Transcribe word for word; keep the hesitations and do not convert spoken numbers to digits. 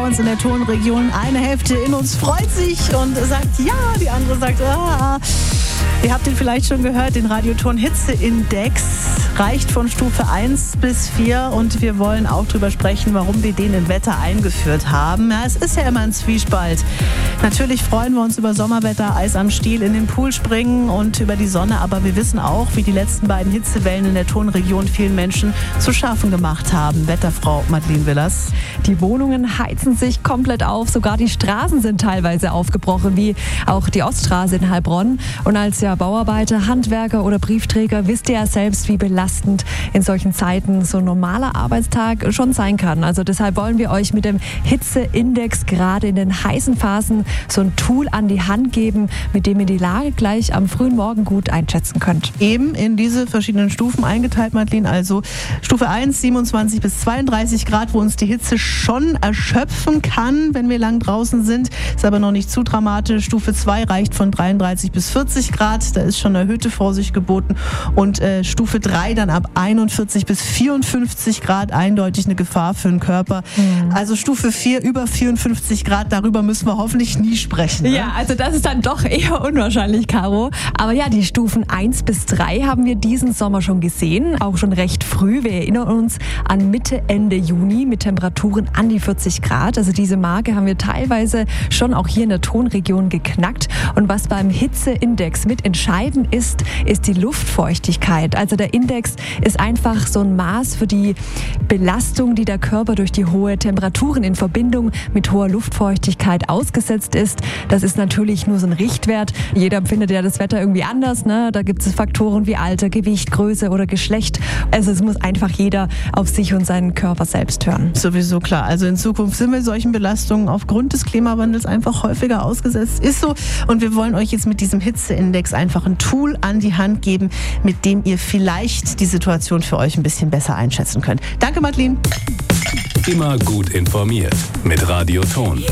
uns in der Tonregion. Eine Hälfte in uns freut sich und sagt ja, die andere sagt ah. Ihr habt ihn vielleicht schon gehört, den Radioton-Hitzeindex reicht von Stufe eins bis vier und wir wollen auch drüber sprechen, warum wir den in Wetter eingeführt haben. Ja, es ist ja immer ein Zwiespalt. Natürlich freuen wir uns über Sommerwetter, Eis am Stiel, in den Pool springen und über die Sonne, aber wir wissen auch, wie die letzten beiden Hitzewellen in der Tonregion vielen Menschen zu schaffen gemacht haben. Wetterfrau Madeleine Willers. Die Wohnungen heizen sich komplett auf, sogar die Straßen sind teilweise aufgebrochen, wie auch die Oststraße in Heilbronn. Und als ja Bauarbeiter, Handwerker oder Briefträger wisst ihr ja selbst, wie belastend in solchen Zeiten so ein normaler Arbeitstag schon sein kann. Also deshalb wollen wir euch mit dem Hitzeindex gerade in den heißen Phasen so ein Tool an die Hand geben, mit dem ihr die Lage gleich am frühen Morgen gut einschätzen könnt. Eben in diese verschiedenen Stufen eingeteilt, Madeleine. Also Stufe eins, siebenundzwanzig bis zweiunddreißig Grad, wo uns die Hitze schon erschöpfen kann, wenn wir lang draußen sind. Ist aber noch nicht zu dramatisch. Stufe zwei reicht von dreiunddreißig bis vierzig Grad. Da ist schon erhöhte Vorsicht geboten. Und äh, Stufe drei dann ab einundvierzig bis vierundfünfzig Grad, eindeutig eine Gefahr für den Körper. Mhm. Also Stufe vier über vierundfünfzig Grad, darüber müssen wir hoffentlich nie sprechen. Ne? Ja, also das ist dann doch eher unwahrscheinlich, Caro. Aber ja, die Stufen eins bis drei haben wir diesen Sommer schon gesehen, auch schon recht früh. Wir erinnern uns an Mitte, Ende Juni mit Temperaturen an die vierzig Grad. Also diese Marke haben wir teilweise schon auch hier in der Tonregion geknackt. Und was beim Hitzeindex mit entscheidend ist, ist die Luftfeuchtigkeit. Also der Index ist einfach so ein Maß für die Belastung, die der Körper durch die hohe Temperaturen in Verbindung mit hoher Luftfeuchtigkeit ausgesetzt ist. Das ist natürlich nur so ein Richtwert. Jeder empfindet ja das Wetter irgendwie anders, ne? Da gibt es Faktoren wie Alter, Gewicht, Größe oder Geschlecht. Also es muss einfach jeder auf sich und seinen Körper selbst hören. Sowieso klar. Also in Zukunft sind wir solchen Belastungen aufgrund des Klimawandels einfach häufiger ausgesetzt. Ist so. Und wir wollen euch jetzt mit diesem Hitzeindex einfach ein Tool an die Hand geben, mit dem ihr vielleicht die Situation für euch ein bisschen besser einschätzen könnt. Danke, Madeleine. Immer gut informiert mit Radioton.